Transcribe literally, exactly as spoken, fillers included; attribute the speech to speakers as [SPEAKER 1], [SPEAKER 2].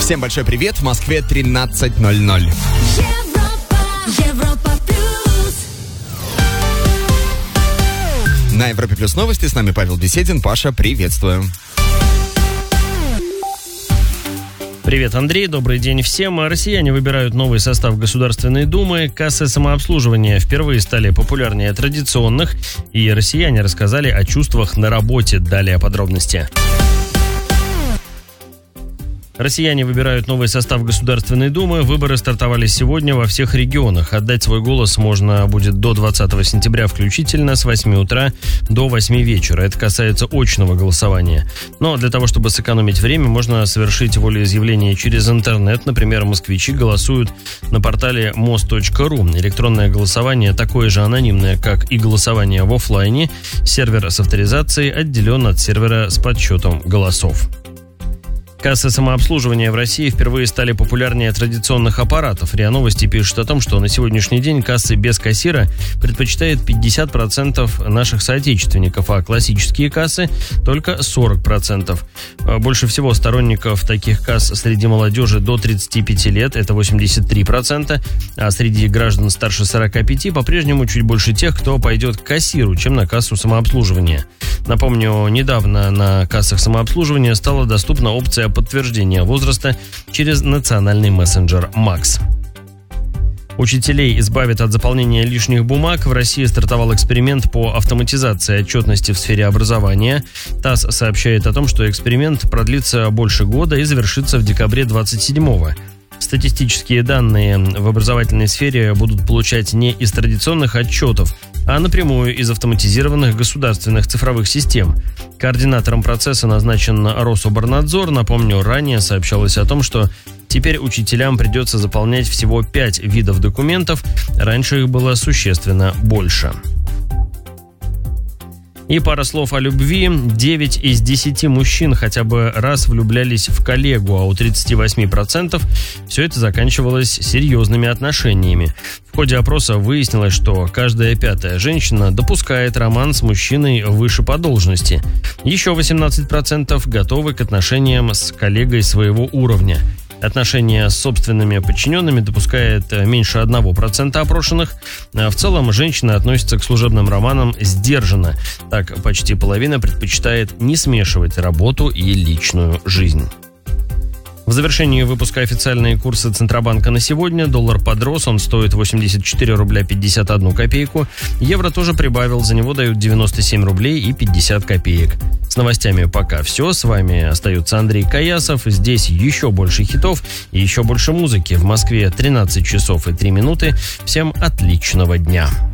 [SPEAKER 1] Всем большой привет, в Москве тринадцать ноль ноль.
[SPEAKER 2] Европа, Европа плюс.
[SPEAKER 1] На Европе Плюс новости, с нами Павел Беседин. Паша, приветствую.
[SPEAKER 3] Привет, Андрей, добрый день всем. Россияне выбирают новый состав Государственной Думы. Кассы самообслуживания впервые стали популярнее традиционных, и россияне рассказали о чувствах на работе. Далее подробности. Россияне выбирают новый состав Государственной Думы. Выборы стартовали сегодня во всех регионах. Отдать свой голос можно будет до двадцатого сентября включительно с восьми утра до восьми вечера. Это касается очного голосования. Но для того, чтобы сэкономить время, можно совершить волеизъявление через интернет. Например, москвичи голосуют на портале мост точка ру. Электронное голосование такое же анонимное, как и голосование в офлайне. Сервер с авторизацией отделен от сервера с подсчетом голосов. Кассы самообслуживания в России впервые стали популярнее традиционных аппаратов. РИА Новости пишет о том, что на сегодняшний день кассы без кассира предпочитает пятьдесят процентов наших соотечественников, а классические кассы только сорок процентов. Больше всего сторонников таких касс среди молодежи до тридцати пяти лет, это восемьдесят три процента, а среди граждан старше сорока пяти по-прежнему чуть больше тех, кто пойдет к кассиру, чем на кассу самообслуживания. Напомню, недавно на кассах самообслуживания стала доступна опция подтверждения возраста через национальный мессенджер Макс. Учителей избавят от заполнения лишних бумаг. В России стартовал эксперимент по автоматизации отчетности в сфере образования. ТАСС сообщает о том, что эксперимент продлится больше года и завершится в декабре двадцать седьмого. Статистические данные в образовательной сфере будут получать не из традиционных отчетов, а напрямую из автоматизированных государственных цифровых систем. Координатором процесса назначен Рособорнадзор. Напомню, ранее сообщалось о том, что теперь учителям придется заполнять всего пять видов документов. Раньше их было существенно больше. И пара слов о любви. девять из десяти мужчин хотя бы раз влюблялись в коллегу, а у тридцати восьми процентов все это заканчивалось серьезными отношениями. В ходе опроса выяснилось, что каждая пятая женщина допускает роман с мужчиной выше по должности. Еще восемнадцать процентов готовы к отношениям с коллегой своего уровня. Отношения с собственными подчиненными допускает меньше одного процента опрошенных. В целом, женщины относятся к служебным романам сдержанно. Так, почти половина предпочитает не смешивать работу и личную жизнь. В завершении выпуска официальные курсы Центробанка на сегодня. Доллар подрос, он стоит восемьдесят четыре рубля пятьдесят одну копейку. Евро тоже прибавил, за него дают девяносто семь рублей и пятьдесят копеек. С новостями пока все. С вами остается Андрей Каясов. Здесь еще больше хитов и еще больше музыки. В Москве тринадцать часов и три минуты. Всем отличного дня.